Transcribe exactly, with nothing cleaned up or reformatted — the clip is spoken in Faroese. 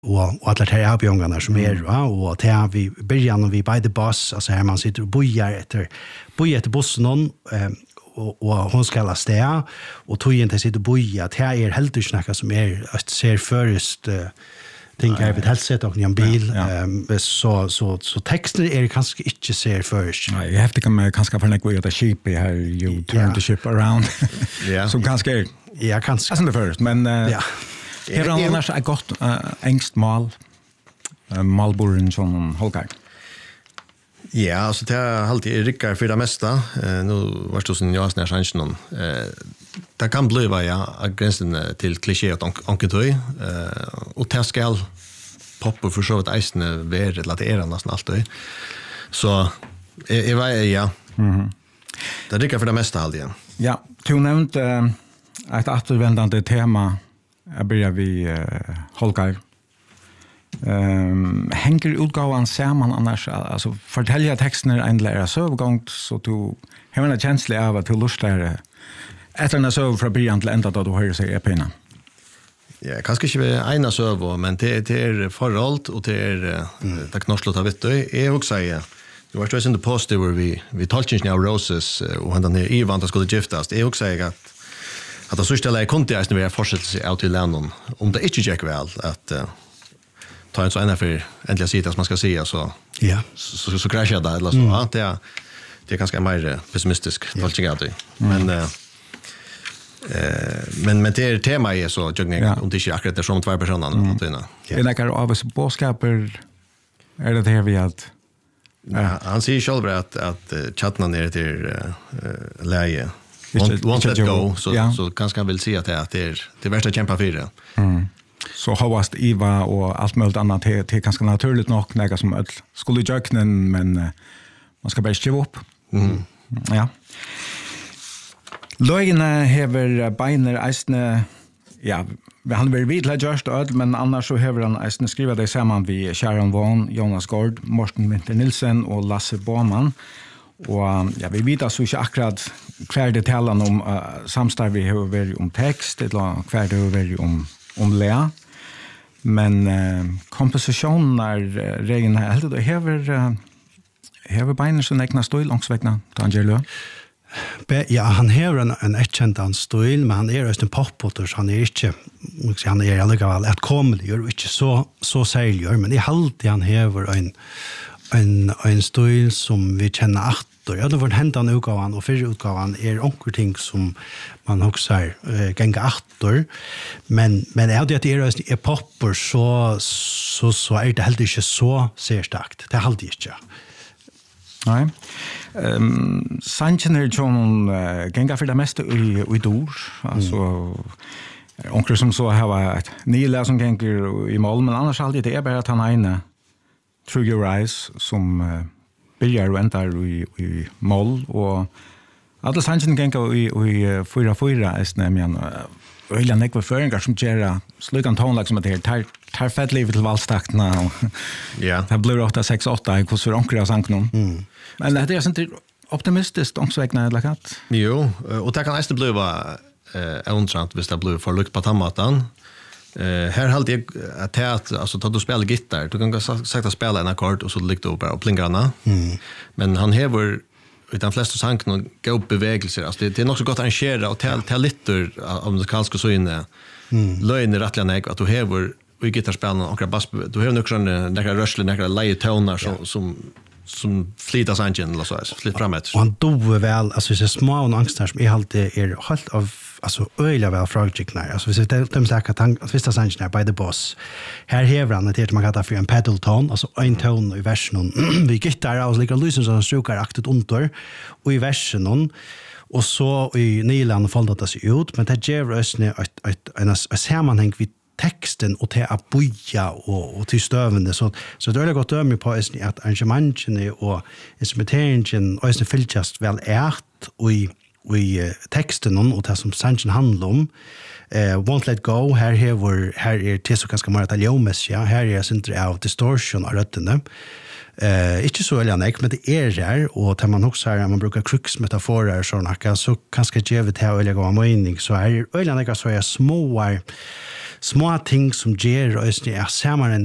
och och alla de här avbjörningarna som är va och det har vi början och vi by the bus alltså här man sitter och bojar efter bojar efter bussen någon eh, och och hon ska läsa det och tog inte sitter och boja det här är helt inte snacka som är att ser först uh, tänker jag vid hälset och en bil ja, ja. Um, så så så texten är kanske inte ser först. Nej, jag har det kan kanske för något att ship här you turn yeah. the ship around. Ja. Som kanske ja kanske. Alltså det först men uh, ja. Här har annars ett gott uh, engstmal uh, Malboren som Holgar. Ja, alltså det har alltid rickar för det mesta. Uh, nu var det som jag snär chansen. Eh det kan bli vad jag gränsen till kliché och onkeltoy eh och det ska poppa för så att isen ver eller det är nästan allt det. Så jag var ja. Mhm. Det rickar för det mesta alltid. Ja, du nämnde uh, ett återvändande tema. Jag börjar vi uh, Holgar. Um, hänger utgåvan samman annars alltså fortälja texten en lära så övergång så du har en känsla av att du lustar efter en så från början till ända då du hör sig epina. Ja, kanske inte ena så men det det är förhållt och det är mm. det knosslat av vet du är också säga du var stressed in the post where we we talked now roses och han där Ivan då skulle giftas det är också säga att att det så ställer kunde jag snarare fortsätta sig ut till London om det inte gick väl att uh, ta en så ena för äntligen sitta som man ska säga så ja så så, så kraschar det eller så mm. ja det är det är ganska mer pessimistisk tolkning av det men uh, Eh men men det är tema är så jag ja. Om det inte akkurat det som två personer mm. ja. Det är några av oss båskaper är det här vi att ja, han säger själv att att uh, chatten ner till uh, läge won't, won't let go så ja. Så kanske han vill se att det är det är det värsta kämpa för det. Mm. Så havast Iva och allt möjligt annat det det är ganska naturligt nog något som öll skulle jöknen men uh, man ska bara skriva upp. Mm. Ja. Lögene hever beiner eisne, ja, han vil vidla just öll, men annars så hever han eisne skriva det samman vi Sharon Vaughan, Jonas Gård, Morten Winter Nilsen og Lasse Båman. Og ja, vi vet altså ikke akkurat hver det talan om uh, samstarv vi hever vært om tekst, eller hver det hever vært om, om lea. Men uh, komposisjonen er uh, regen her, helt det hever, uh, hever beiner som egna støy langsvekna, Tangerlø. Ja, han har en, en erkjent stil, men han er også en poppotter, så han er ikke, han er allikevel etkommelig, og ikke så, så særlig, men i halvtid han har en, en, en stil som vi kjenner atter. Ja, det var hendene utgaven, og fyrre utgaven er onker ting som man også er uh, ganger atter, men, men er det at det er, er popper, så, så, så er det heller ikke så særstakt. Det er heller ikke. Nej. Ehm Sanchez är ju någon gänga för det mesta i i dor alltså mm. onkel som så har ett Nila som gänger i mål men annars alltid det är bara att han ena Through Your Eyes som uh, börjar och ändar i i mål och alla Sanchez gänga i i fyra fyra är nämligen öliga nekva föringar som gör slukan tonlag som att det tar tar fett livet till valstakterna. Ja. Det blir åtta sex åtta i hos förankra sanknon. Mm. Men det är inte optimistiskt omsvägna eller kat. Jo, och det kan nästan bli va eh ontrant hvis det blir för lukt på tammatan. Eh här hade jag att att alltså ta du spela gitarr, du kan sagt att spela en ackord och så ligger du bara och plingarna. Mm. Men han häver utan flesta sank och gå upp bevägelser alltså det, det är nog så gott att arrangera och ta ta lite om det kanske så inne. Mm. Löjne rättliga näg att du häver och gitarrspelaren och bass du har nog såna några rörsle några live toner som ja. som som flyttas angen eller så här flytt framåt. Och han då väl alltså så små och angstar som är alltid är helt av alltså öliga väl fragile alltså vi sätter dem så att han första sangen by the boss. Här häver han det man kallar för en pedal tone alltså en ton i versen vi gitarr alltså lika lysen som strukar aktet under och i versen och så i Nyland fallet det sig ut men det ger oss ett ett en sammanhang vi texten och till att boja och och till stövande så så det är gott döme på är att arrangemangen och instrumenteringen och är filtrast väl ärt och i och i texten och det som sanchen handlar om eh won't let go här här var här är det så ganska mer italiensk ja här är det av distortion och rötterna eh inte så eljanek men det är där och tar man också här man brukar crux metaforer såna så kanske ge det här eller gå mening så är eljanek så är små små ting som ger och är samman